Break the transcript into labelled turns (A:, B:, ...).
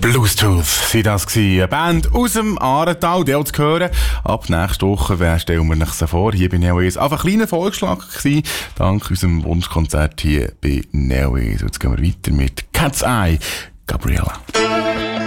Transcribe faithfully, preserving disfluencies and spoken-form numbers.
A: Bluestooth, sie das gsi, eine Band aus dem Aaretal, die auch zu hören. Ab nächste Woche wer stellen wir euch so vor. Hier bei Neoways. Einfach ein kleiner Vorschlag gsi, dank unserem Wunschkonzert hier bei Neoways. Jetzt gehen wir weiter mit Cat's Eye, Gabriella.